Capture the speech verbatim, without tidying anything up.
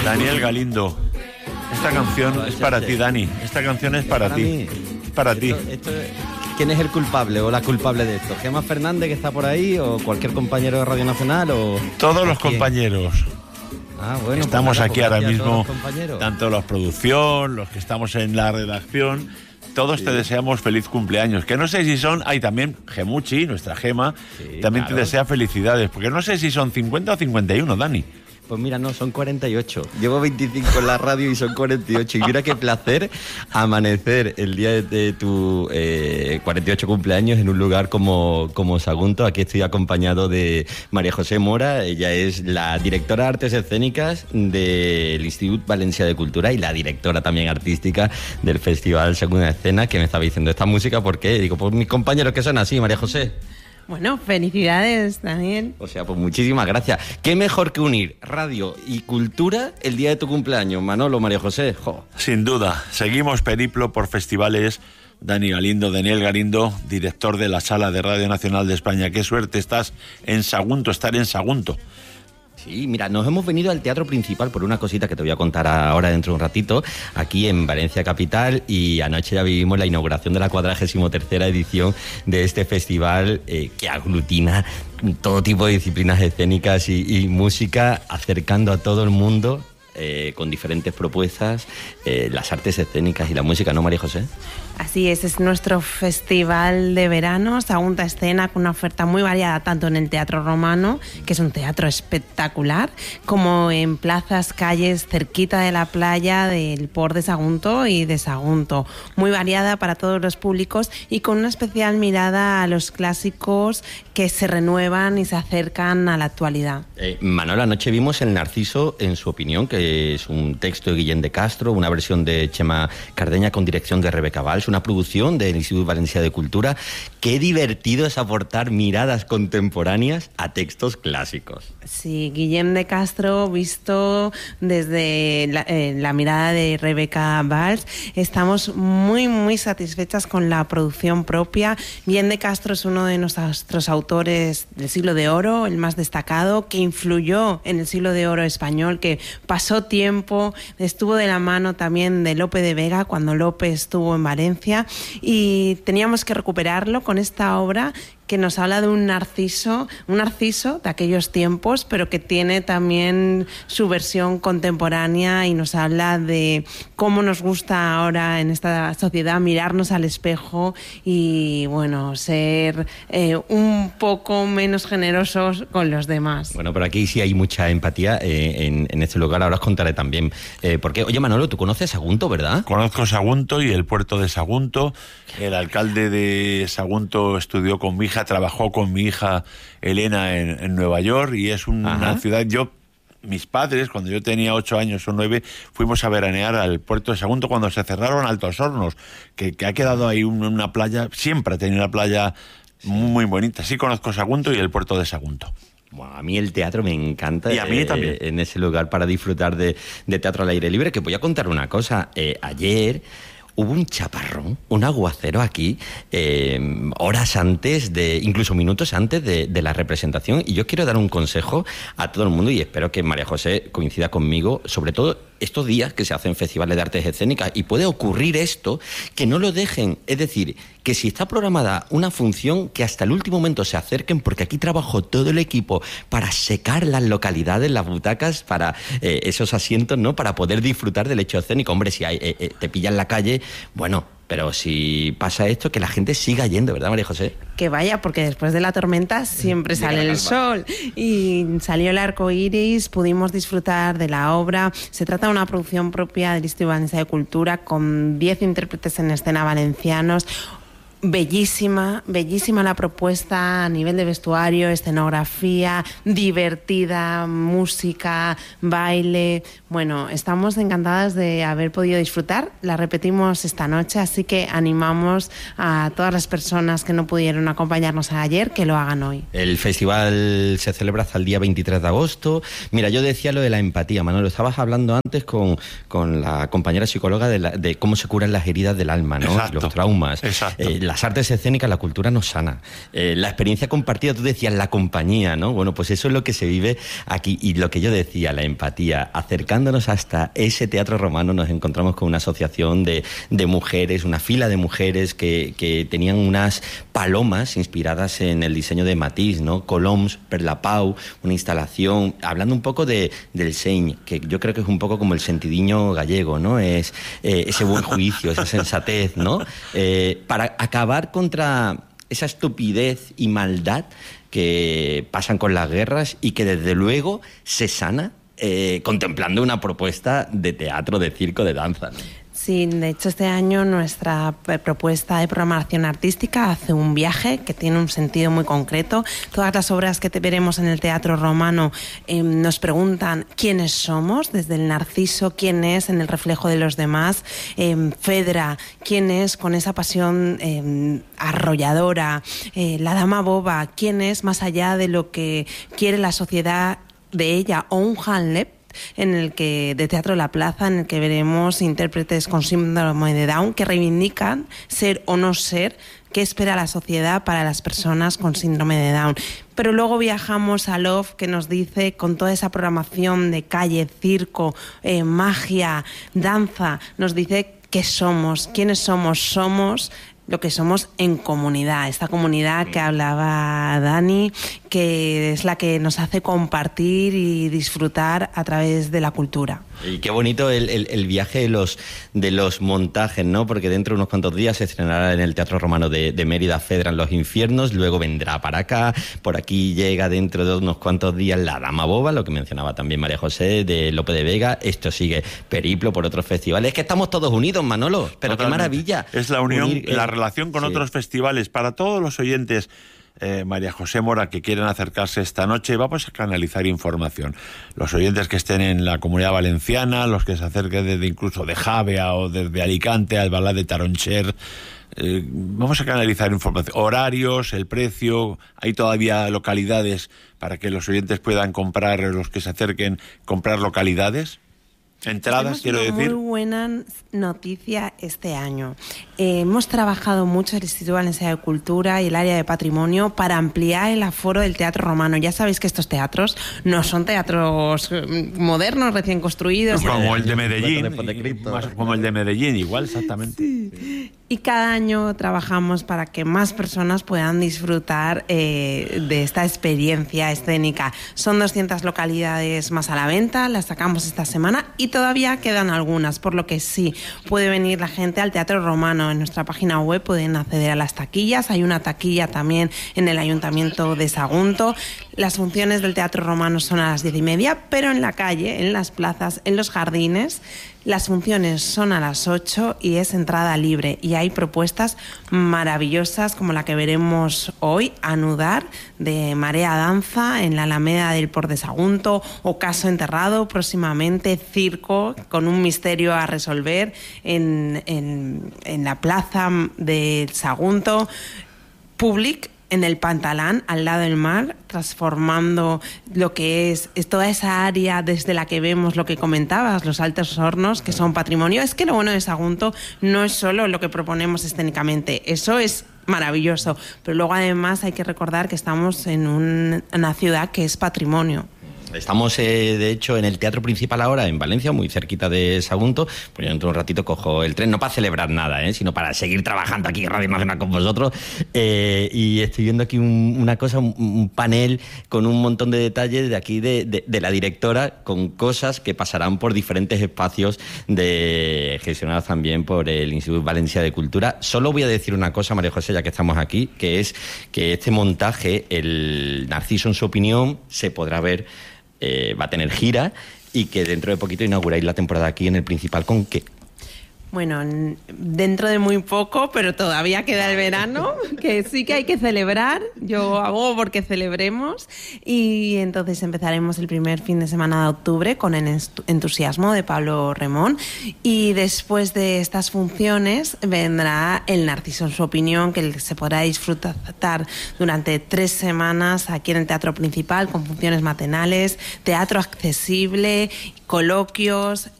Daniel Galindo, esta canción es para ti, Dani. Esta canción es para, para ti. Mí. Es para esto, ti. Esto, ¿Quién es el culpable o la culpable de esto? ¿Gemma Fernández, que está por ahí, o cualquier compañero de Radio Nacional? O todos los compañeros. Ah, bueno, estamos pues aquí nada, ahora mismo, los tanto la producción, los que estamos en la redacción, todos sí. Te deseamos feliz cumpleaños. Que no sé si son, hay también Gemuchi, nuestra Gema, sí, también claro. Te desea felicidades, porque no sé si son cincuenta o cincuenta y uno, Dani. Pues mira, no, son cuarenta y ocho. Llevo veinticinco en la radio y son cuarenta y ocho. Y mira qué placer amanecer el día de, de tu eh, cuarenta y ocho cumpleaños en un lugar como, como Sagunto. Aquí estoy acompañado de María José Mora. Ella es la directora de Artes Escénicas del Instituto Valencia de Cultura y la directora también artística del Festival Segunda Escena, que me estaba diciendo esta música. ¿Por qué? Digo, pues mis compañeros que son así, María José. Bueno, felicidades también. O sea, pues muchísimas gracias. ¿Qué mejor que unir radio y cultura el día de tu cumpleaños, Manolo, María José? Jo. Sin duda. Seguimos periplo por festivales. Dani Galindo, Daniel Galindo, director de la Sala de Radio Nacional de España. Qué suerte estás en Sagunto, estar en Sagunto. Sí, mira, nos hemos venido al Teatro Principal por una cosita que te voy a contar ahora dentro de un ratito, aquí en Valencia Capital, y anoche ya vivimos la inauguración de la cuadragésima tercera edición de este festival eh, que aglutina todo tipo de disciplinas escénicas y, y música, acercando a todo el mundo eh, con diferentes propuestas, eh, las artes escénicas y la música, ¿no, María José? Así es, es nuestro festival de verano, Sagunta Escena, con una oferta muy variada, tanto en el Teatro Romano, que es un teatro espectacular, como en plazas, calles, cerquita de la playa del Port de Sagunto y de Sagunto. Muy variada para todos los públicos y con una especial mirada a los clásicos que se renuevan y se acercan a la actualidad. Eh, Manuel, anoche vimos El Narciso, en su opinión, que es un texto de Guillem de Castro, una versión de Chema Cardeña con dirección de Rebeca Valls, una producción del Instituto Valencia de Cultura. Qué divertido es aportar miradas contemporáneas a textos clásicos. Sí, Guillem de Castro, visto desde la, eh, la mirada de Rebeca Valls, estamos muy, muy satisfechas con la producción propia. Guillem de Castro es uno de nuestros autores del siglo de oro, el más destacado, que influyó en el siglo de oro español, que pasó tiempo, estuvo de la mano también de Lope de Vega cuando Lope estuvo en Valencia, y teníamos que recuperarlo con esta obra que nos habla de un narciso, un narciso de aquellos tiempos, pero que tiene también su versión contemporánea y nos habla de cómo nos gusta ahora en esta sociedad mirarnos al espejo y, bueno, ser eh, un poco menos generosos con los demás. Bueno, pero aquí sí hay mucha empatía eh, en, en este lugar, ahora os contaré también eh, por qué. Oye, Manolo, tú conoces Sagunto, ¿verdad? Conozco Sagunto y el puerto de Sagunto. El alcalde de Sagunto estudió con mi hija, trabajó con mi hija Elena en, en Nueva York, y es una Ajá. ciudad. Yo, mis padres, cuando yo tenía ocho años o nueve, fuimos a veranear al puerto de Sagunto cuando se cerraron Altos Hornos, que, que ha quedado ahí un, una playa, siempre ha tenido una playa sí. muy bonita. Sí conozco Sagunto y el puerto de Sagunto. Bueno, a mí el teatro me encanta. Y a mí eh, también. En ese lugar para disfrutar de, de teatro al aire libre, que voy a contar una cosa. Eh, ayer hubo un chaparrón, un aguacero aquí, eh, horas antes, de, incluso minutos antes de, de la representación, y yo quiero dar un consejo a todo el mundo, y espero que María José coincida conmigo, sobre todo estos días que se hacen festivales de artes escénicas, y puede ocurrir esto, que no lo dejen, es decir, que si está programada una función, que hasta el último momento se acerquen, porque aquí trabajó todo el equipo para secar las localidades, las butacas, para eh, esos asientos, ¿no?, para poder disfrutar del hecho escénico. Hombre, si hay, eh, eh, te pillan en la calle, bueno, pero si pasa esto, que la gente siga yendo, ¿verdad, María José? Que vaya, porque después de la tormenta siempre sale el sol. Y salió el arco iris, pudimos disfrutar de la obra. Se trata de una producción propia del Instituto Valencia de Cultura, con diez intérpretes en escena valencianos. Bellísima, bellísima la propuesta a nivel de vestuario, escenografía, divertida, música, baile. Bueno, estamos encantadas de haber podido disfrutar. La repetimos esta noche, así que animamos a todas las personas que no pudieron acompañarnos ayer que lo hagan hoy. El festival se celebra hasta el día veintitrés de agosto. Mira, yo decía lo de la empatía, Manolo, estabas hablando antes martes con, con la compañera psicóloga de, la, de cómo se curan las heridas del alma, ¿no? Exacto. Los traumas. Exacto. Eh, las artes escénicas, la cultura nos sana. Eh, la experiencia compartida, tú decías, la compañía, ¿no? Bueno, pues eso es lo que se vive aquí. Y lo que yo decía, la empatía. Acercándonos hasta ese Teatro Romano nos encontramos con una asociación de, de mujeres, una fila de mujeres que, que tenían unas palomas inspiradas en el diseño de Matisse, ¿no? Coloms per la Pau, una instalación, hablando un poco de, del seny, que yo creo que es un poco como el sentidiño gallego, ¿no? Es eh, ese buen juicio, esa sensatez, ¿no? Eh, para acabar contra esa estupidez y maldad que pasan con las guerras y que desde luego se sana eh, contemplando una propuesta de teatro, de circo, de danza, ¿no? Sí, de hecho este año nuestra propuesta de programación artística hace un viaje que tiene un sentido muy concreto. Todas las obras que te veremos en el Teatro Romano eh, nos preguntan quiénes somos, desde el Narciso, quién es en el reflejo de los demás, eh, Fedra, quién es con esa pasión eh, arrolladora, eh, la Dama Boba, quién es más allá de lo que quiere la sociedad de ella, o un Hamlet en el que de Teatro La Plaza, en el que veremos intérpretes con síndrome de Down que reivindican ser o no ser, qué espera la sociedad para las personas con síndrome de Down. Pero luego viajamos a Love, que nos dice, con toda esa programación de calle, circo, eh, magia, danza, nos dice qué somos, quiénes somos, somos lo que somos en comunidad, esta comunidad que hablaba Dani, que es la que nos hace compartir y disfrutar a través de la cultura. Y qué bonito el, el, el viaje de los, de los montajes, ¿no? Porque dentro de unos cuantos días se estrenará en el Teatro Romano de, de Mérida Fedra en Los Infiernos, luego vendrá para acá, por aquí llega dentro de unos cuantos días La Dama Boba, lo que mencionaba también María José, de Lope de Vega. Esto sigue periplo por otros festivales. Es que estamos todos unidos, Manolo, pero Totalmente. Qué maravilla. Es la unión, Unir, eh, la relación con sí. otros festivales. Para todos los oyentes, Eh, María José Mora, que quieren acercarse esta noche, vamos a canalizar información. Los oyentes que estén en la Comunidad Valenciana, los que se acerquen desde incluso de Javea o desde Alicante, Albalá de Taroncher, eh, vamos a canalizar información. Horarios, el precio, hay todavía localidades para que los oyentes puedan comprar, los que se acerquen, comprar localidades. Entradas, Tenemos quiero una decir. muy buena noticia este año. Eh, hemos trabajado mucho el Instituto Valenciano de Cultura y el área de patrimonio para ampliar el aforo del Teatro Romano. Ya sabéis que estos teatros no son teatros modernos, recién construidos. Como el de Medellín, de más como el de Medellín, igual, exactamente. Sí. Y cada año trabajamos para que más personas puedan disfrutar eh, de esta experiencia escénica. Son doscientas localidades más a la venta, las sacamos esta semana y todavía quedan algunas, por lo que sí, puede venir la gente al Teatro Romano. En nuestra página web pueden acceder a las taquillas, hay una taquilla también en el Ayuntamiento de Sagunto. Las funciones del Teatro Romano son a las diez y media, pero en la calle, en las plazas, en los jardines, las funciones son a las ocho y es entrada libre. Y hay propuestas maravillosas como la que veremos hoy, Anudar, de Marea Danza, en la Alameda del Port de Sagunto, Ocaso Enterrado, próximamente Circo, con un misterio a resolver en, en, en la plaza de Sagunto, Public, en el Pantalán, al lado del mar, transformando lo que es, es toda esa área desde la que vemos lo que comentabas, los altos hornos, que son patrimonio. Es que lo bueno de Sagunto no es solo lo que proponemos escénicamente, eso es maravilloso, pero luego además hay que recordar que estamos en un, una ciudad que es patrimonio. Estamos, eh, de hecho, en el Teatro Principal ahora, en Valencia, muy cerquita de Sagunto. Pues yo dentro de un ratito cojo el tren, no para celebrar nada, ¿eh? Sino para seguir trabajando aquí en Radio Nacional con vosotros. Eh, y estoy viendo aquí un, una cosa, un, un panel con un montón de detalles de aquí de, de, de la directora, con cosas que pasarán por diferentes espacios de gestionados también por el Instituto Valencià de Cultura. Solo voy a decir una cosa, María José, ya que estamos aquí, que es que este montaje, el Narciso en su opinión, se podrá ver. Eh, va a tener gira y que dentro de poquito inauguráis la temporada aquí en el Principal. ¿Con qué? Bueno, dentro de muy poco, pero todavía queda el verano, que sí que hay que celebrar. Yo hago porque celebremos. Y entonces empezaremos el primer fin de semana de octubre con el entusiasmo de Pablo Remón. Y después de estas funciones vendrá el Narciso en su opinión, que se podrá disfrutar durante tres semanas aquí en el Teatro Principal, con funciones matinales, teatro accesible, coloquios,